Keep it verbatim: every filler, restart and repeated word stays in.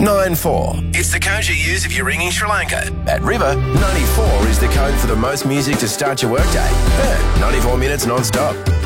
nine four. It's the code you use if you're ringing Sri Lanka. At River, ninety-four is the code for the most music to start your workday. Yeah, ninety-four minutes non-stop.